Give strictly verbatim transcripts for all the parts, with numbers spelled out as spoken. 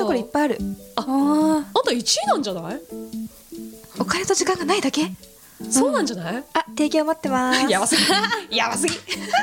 ころいっぱいある。 あああんたいちいなんじゃない？ お金と時間がないだけ。 そうなんじゃない？ あ、提供待ってますやばすぎやばすぎ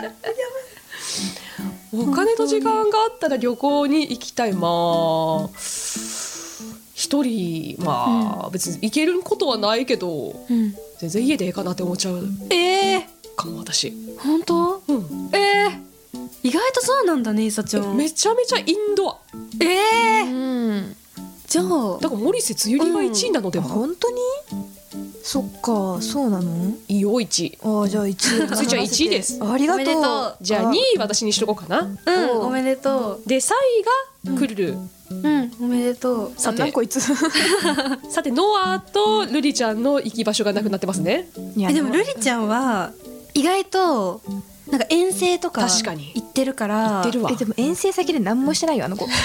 お金と時間があったら旅行に行きたい。まあ一人まあ、うん、別に行けることはないけど、うん、全然家でええかなって思っちゃう。 ええー、 かも私。 本当？ うん。 えー、意外とそうなんだね、いさちゃん。 めちゃめちゃインドア。 ええー、 うん。 じゃあだから森瀬つゆりがいちいなのでは、うん、 本当に？そっか、そうなの？ いいよいちい。 ああ、じゃあいちい。 ついちゃんいちいです。 ありがとう。 じゃあにい私にしとこうかな。 うん、おめでとう。でさんいがクルル。 うん、うん、おめでとう。 さてこいつさてノアとルリちゃんの行き場所がなくなってますね。 いやでもルリちゃんは意外となんか遠征とか確かに行ってるから行ってるわ。 えでも遠征先で何もしてないよあの子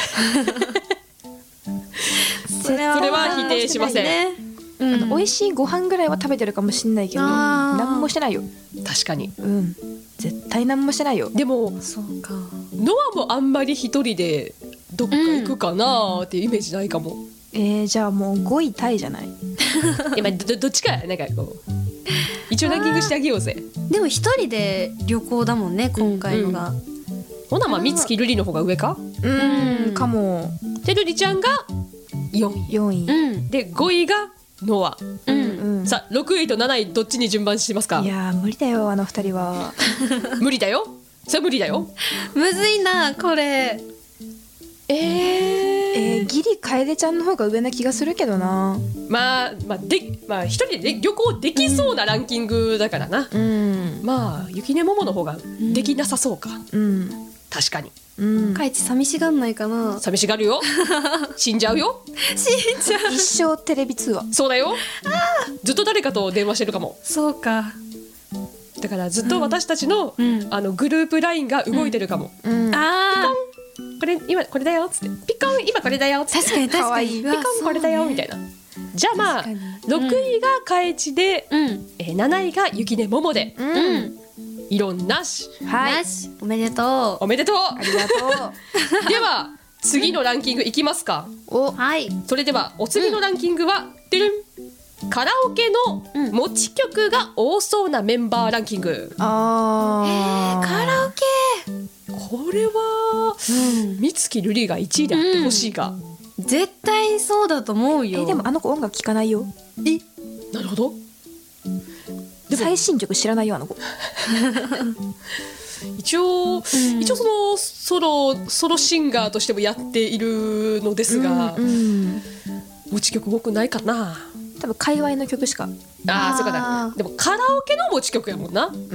それはそれは否定しません、ね。 うん、あの美味しいご飯ぐらいは食べてるかもしれないけど何もしてないよ。 確かに、 うん、絶対何もしてないよ。 でもそうか、 ノアもあんまり一人でどっか行くかなっていうイメージないかも、うん、 えー、じゃあもうごいタイじゃない？ 今 ど, どっちかなんかこう一応ランキングしてあげようぜ。 でも一人で旅行だもんね今回のが、うんうん、 ほなまあ美月ルリの方が上か。 うん、かも。 でルリちゃんがよんい、 よんい、 うん、でごいがノア、 うんうん、 さあろくいとなないどっちに順番してますか？ いや無理だよあのふたりは無理だよ、それは無理だよ。 むずいなこれ。 えー、 えー、ギリ楓ちゃんの方が上な気がするけどな。 まあまあでまあ一人で、ね、旅行できそうなランキングだからな、 うん、 まあ雪音桃の方ができなさそうか、 うん、 確かに、 うん、 カイチ寂しがんないかな。 寂しがるよ死んじゃうよ死んじゃう。 一生テレビ通話。 そうだよずっと誰かと電話してるかも。 そうか、 だからずっと私たちの、うん、あのグループラインが動いてるかも、 うんうん、ああこれ今これだよっつってピコン今これだよっつって確かに確かにピコンこれだよみたいな。じゃあまあろくいがカエチで、うんえー、なないが雪音桃で、 うん、 異論なし、 はい、なし。おめでとう。 おめでとう。 ありがとうでは次のランキングいきますか。 おはいそれではお次のランキングは、てるんカラオケの持ち曲が多そうなメンバーランキング。 あーカラオケこれは美月瑠璃がいちいであってほしいが、 うん、絶対そうだと思うよ。 えでもあの子音楽聴かないよ。 えなるほど。 で最新曲知らないよあの子一応、うん、一応そのソロソロシンガーとしてもやっているのですが、うんうん、持ち曲多くないかな。 多分界隈の曲しか。 ああそうかな。でもカラオケの持ち曲やもんな。 うん、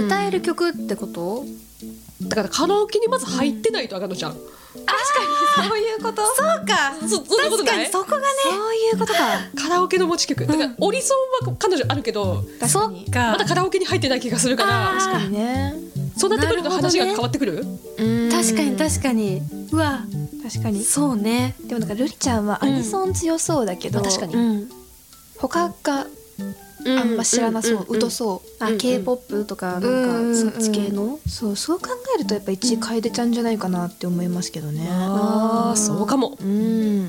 歌える曲ってこと？ だからカラオケにまず入ってないとあかんのじゃん、うん、 確かにそういうこと。そうか、 そそんなことない。 確かにそこがね、 そういうことか。 カラオケの持ち曲だからオリソンは彼女あるけど、 そっかまだカラオケに入ってない気がするから。 確かにね。 そうなってくると話が変わってくる。 ね、確かに確かに。うわ確かにそうね。 でもなんかルリちゃんはアニソン強そうだけど、 うんまあ、確かに、 うん、他があんま知らなそう、うん、疎そう、 あ、ケーポップ とかなんかそっち系の、うんうん、 そうそう考えるとやっぱいちい楓ちゃんじゃないかなって思いますけどね。 ああそうかも、 うん、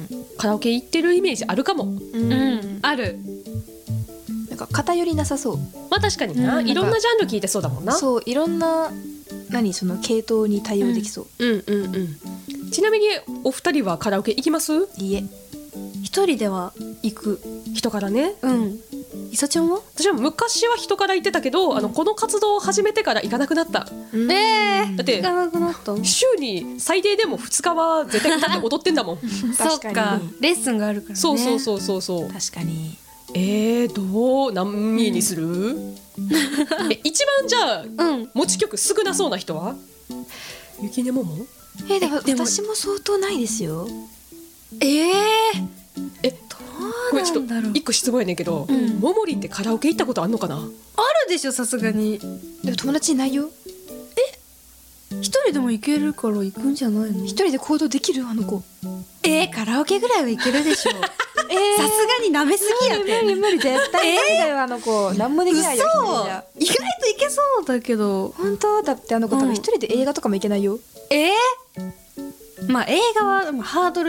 カラオケ行ってるイメージあるかも、うんうん、ある。 なんか偏りなさそう。 まあ確かにな、うん、いろんなジャンル聞いてそうだもんな。 そういろんな何その系統に対応できそう、 うん、うんうんうんちなみにお二人はカラオケ行きます？ いいえ一人では行く。 人からね。 うんいさちゃんは？ 私は昔は人から行ってたけど、うん、あのこの活動を始めてから行かなくなった、 うん、えー、 だって行かなくなった。 週に最低でもふつかは絶対歌って踊ってんだもんそっかレッスンがあるからね。 そうそうそうそうそう。 確かに。 えー、どう何位にする、うん、え一番じゃあ、うん、持ち曲少なそうな人は雪音桃？ えー、でも私も相当ないですよ。 えー、 えどうなんだろう。 一個質問やねんけど、 うん、 ももりってカラオケ行ったことあんのかな？ あるでしょさすがに。 でも友達いないよ。 え一人でも行けるから行くんじゃないの？ 一人で行動できるあの子。 えー、カラオケぐらいは行けるでしょえー、さすがに舐めすぎやって。 無理無理絶対無理だよ、えー、あの子何もできないよ。 意外といけそうだけど。 本当だってあの子多分一人で映画とかも行けないよ。 えー、まあ映画はハードル